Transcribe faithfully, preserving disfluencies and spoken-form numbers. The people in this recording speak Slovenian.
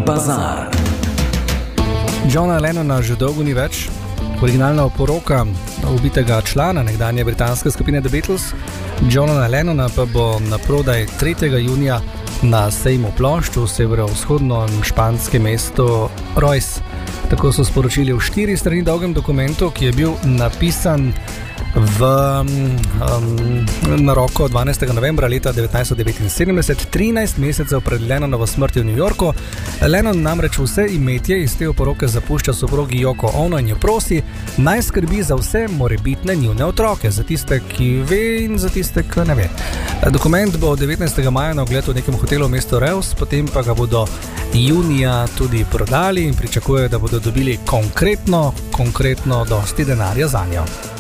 Bazar. Johna Lennona že dolgo ni več. Originalna oporoka ubitega člana nekdanje britanske skupine The Beatles, Johna Lennona, pa bo naprodaj tretjega junija na sejmu plošč v severovzhodnem španskem mestu Reus. Tako so sporočili v štiri strani dolgem dokumentu, ki je bil napisan v um, na roko dvanajstega novembra leta devetnajststo devetinsedemdeset, trinajst mesecev pred Lennonovo smrtjo v New Yorku. Lennon namreč vse imetje iz te oporoke zapušča soprogi Yoko Ono in jo prosi, naj skrbi za vse morebitne njune otroke, za tiste, ki ve, in za tiste, ki ne ve. Dokument bo devetnajstega maja na ogled v nekem hotelu v mestu Reus, potem pa ga bodo junija tudi prodali in pričakujejo, da bodo dobili konkretno, konkretno dosti denarja zanjo.